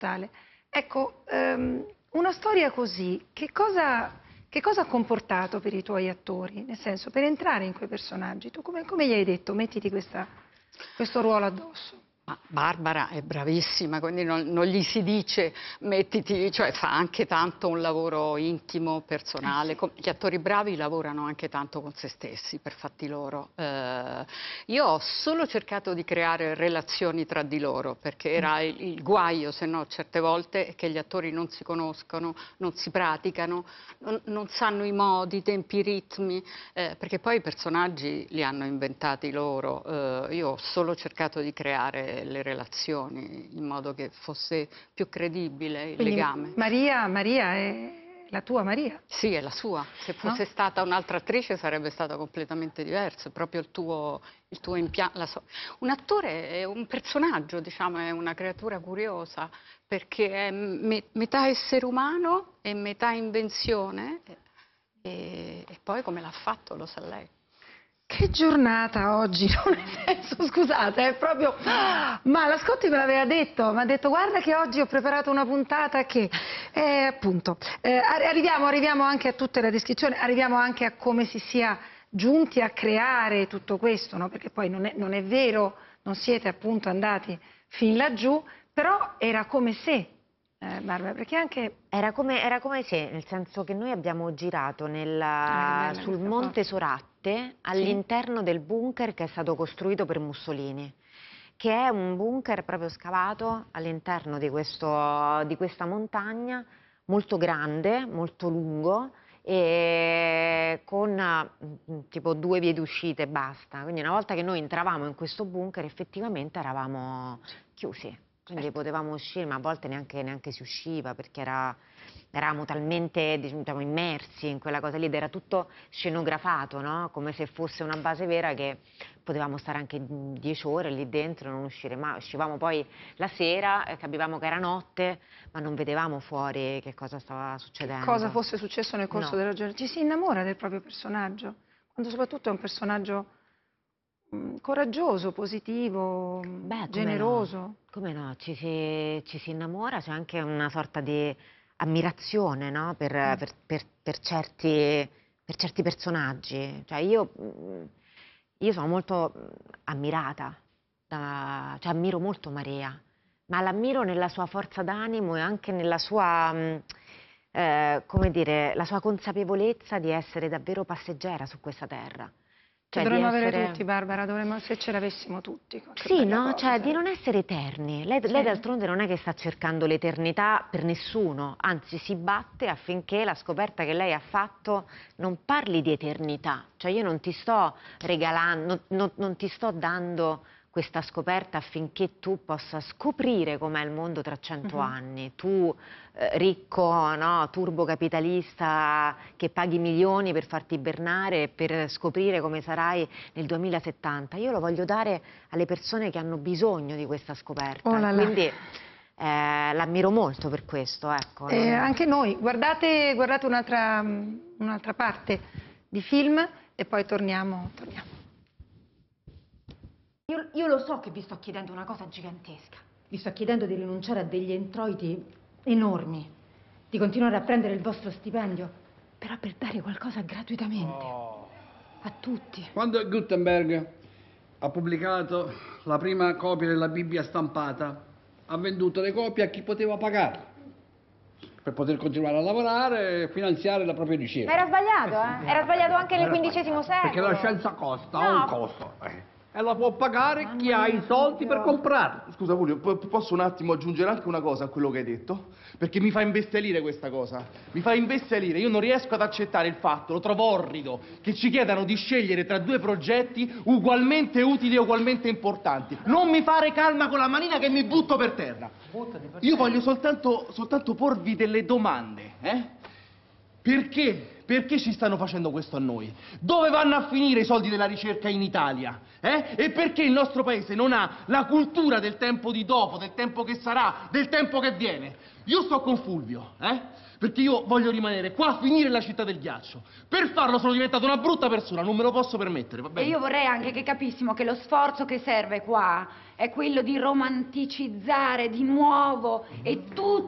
totale. Ecco, una storia così, che cosa ha comportato per i tuoi attori? Nel senso, per entrare in quei personaggi, tu come gli hai detto, mettiti questo ruolo addosso? Ma Barbara è bravissima, quindi non gli si dice mettiti, cioè fa anche tanto un lavoro intimo, personale. Gli attori bravi lavorano anche tanto con se stessi, per fatti loro. Io ho solo cercato di creare relazioni tra di loro, perché era il guaio, se no certe volte, è che gli attori non si conoscono, non si praticano, non sanno i modi, i tempi, i ritmi, perché poi i personaggi li hanno inventati loro. Io ho solo cercato di creare le relazioni in modo che fosse più credibile il Quindi legame. Maria è la tua Maria? Sì, è la sua. Se fosse stata un'altra attrice sarebbe stato completamente diverso, è proprio il tuo impianto. Un attore è un personaggio, diciamo, è una creatura curiosa, perché è metà essere umano e metà invenzione, e poi come l'ha fatto lo sa lei. Che giornata oggi, no? Nel senso, scusate, è proprio... Ma la Scotti me l'aveva detto, mi ha detto guarda che oggi ho preparato una puntata che... appunto, arriviamo anche a tutta la descrizione, arriviamo anche a come si sia giunti a creare tutto questo, no? Perché poi non è vero, non siete appunto andati fin laggiù, però era come se... Barbara, perché anche... Era come se, nel senso che noi abbiamo girato sul Monte Soratte, all'interno del bunker che è stato costruito per Mussolini, che è un bunker proprio scavato all'interno di questa montagna, molto grande, molto lungo, e con tipo 2 vie d'uscita e basta. Quindi una volta che noi entravamo in questo bunker effettivamente eravamo chiusi. Quindi potevamo uscire, ma a volte neanche si usciva, perché eravamo talmente, diciamo, immersi in quella cosa lì, ed era tutto scenografato, no? Come se fosse una base vera, che potevamo stare anche 10 ore lì dentro e non uscire mai. Uscivamo poi la sera, capivamo che era notte, ma non vedevamo fuori che cosa stava succedendo. Cosa fosse successo nel corso della giornata. Ci si innamora del proprio personaggio, quando soprattutto è un personaggio coraggioso, positivo, generoso. Come no, ci si innamora, c'è anche una sorta di ammirazione, no? per certi personaggi. Cioè io sono molto ammirata, cioè ammiro molto Maria, ma l'ammiro nella sua forza d'animo e anche nella sua, come dire, la sua consapevolezza di essere davvero passeggera su questa terra. Cioè, dovremmo avere tutti, Barbara, se ce l'avessimo tutti. Sì, no? Cioè, di non essere eterni. Lei d'altronde non è che sta cercando l'eternità per nessuno, anzi si batte affinché la scoperta che lei ha fatto non parli di eternità. Cioè, io non ti sto regalando, non ti sto dando questa scoperta affinché tu possa scoprire com'è il mondo tra 100 anni. Tu, ricco, no, turbocapitalista, che paghi milioni per farti ibernare e per scoprire come sarai nel 2070. Io lo voglio dare alle persone che hanno bisogno di questa scoperta. Quindi l'ammiro molto per questo, ecco. Anche noi. Guardate un'altra parte di film e poi torniamo. Io lo so che vi sto chiedendo una cosa gigantesca. Vi sto chiedendo di rinunciare a degli introiti enormi, di continuare a prendere il vostro stipendio, però per dare qualcosa gratuitamente. A tutti. Quando Gutenberg ha pubblicato la prima copia della Bibbia stampata, ha venduto le copie a chi poteva pagarle, per poter continuare a lavorare e finanziare la propria ricerca. Ma era sbagliato, Era sbagliato anche nel XV secolo. Perché la scienza costa, ha un costo. E la può pagare chi ha i soldi per comprarla. Scusa Fulvio, posso un attimo aggiungere anche una cosa a quello che hai detto? Perché mi fa imbestialire questa cosa. Mi fa imbestialire. Io non riesco ad accettare il fatto, lo trovo orrido, che ci chiedano di scegliere tra 2 progetti ugualmente utili e ugualmente importanti. Non mi fare calma con la manina che mi butto per terra. Io voglio soltanto porvi delle domande, Perché perché ci stanno facendo questo a noi? Dove vanno a finire i soldi della ricerca in Italia? E perché il nostro paese non ha la cultura del tempo di dopo, del tempo che sarà, del tempo che viene? Io sto con Fulvio, perché io voglio rimanere qua a finire la città del ghiaccio. Per farlo sono diventata una brutta persona, non me lo posso permettere, va bene? E io vorrei anche che capissimo che lo sforzo che serve qua è quello di romanticizzare di nuovo e tutto